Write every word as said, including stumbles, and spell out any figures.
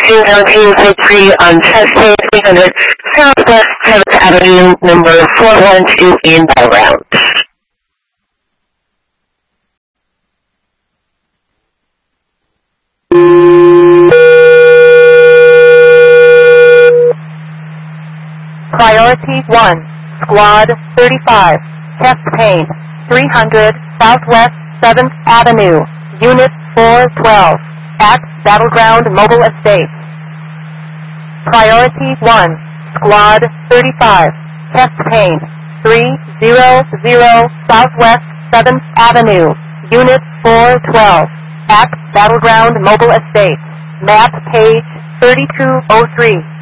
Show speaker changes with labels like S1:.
S1: two seventeen four three on Chestnut three hundred Southwest seventh Avenue, number four one two in Battleground.
S2: Priority one, Squad thirty-five, chest pain, three hundred Southwest seventh Avenue, Unit four twelve, at Battleground Mobile Estate. Priority one, Squad thirty-five, chest pain, three hundred Southwest seventh Avenue, Unit four twelve, at Battleground Mobile Estate. Map page thirty-two oh three.